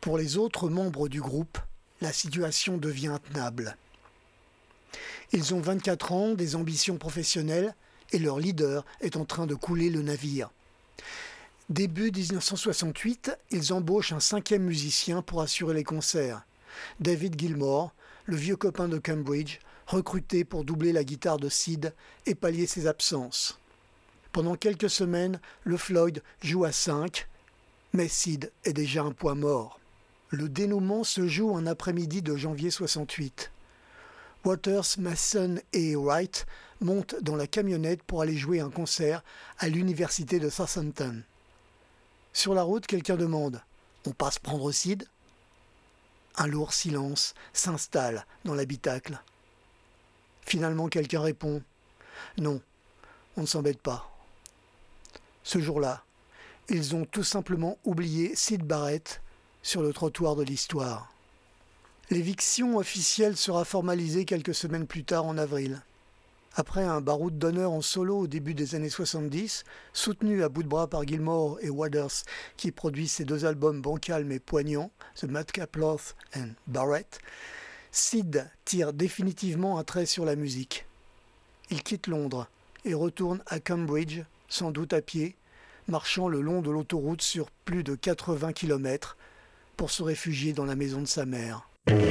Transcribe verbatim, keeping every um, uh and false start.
Pour les autres membres du groupe, la situation devient intenable. Ils ont vingt-quatre ans, des ambitions professionnelles et leur leader est en train de couler le navire. Début dix-neuf cent soixante-huit, ils embauchent un cinquième musicien pour assurer les concerts. David Gilmour, le vieux copain de Cambridge, recruté pour doubler la guitare de Sid et pallier ses absences. Pendant quelques semaines, le Floyd joue à cinq, mais Sid est déjà un poids mort. Le dénouement se joue un après-midi de janvier soixante-huit. Waters, Mason et Wright montent dans la camionnette pour aller jouer un concert à l'université de Southampton. Sur la route, quelqu'un demande « On passe prendre Sid ?» Un lourd silence s'installe dans l'habitacle. Finalement, quelqu'un répond « Non, on ne s'embête pas. » Ce jour-là, ils ont tout simplement oublié Syd Barrett sur le trottoir de l'histoire. L'éviction officielle sera formalisée quelques semaines plus tard en avril. Après un baroud d'honneur en solo au début des années soixante-dix, soutenu à bout de bras par Gilmour et Waters, qui produisent ces deux albums bancals mais poignants, The Madcap Love and Barrett, Syd tire définitivement un trait sur la musique. Il quitte Londres et retourne à Cambridge, sans doute à pied, marchant le long de l'autoroute sur plus de quatre-vingts kilomètres pour se réfugier dans la maison de sa mère.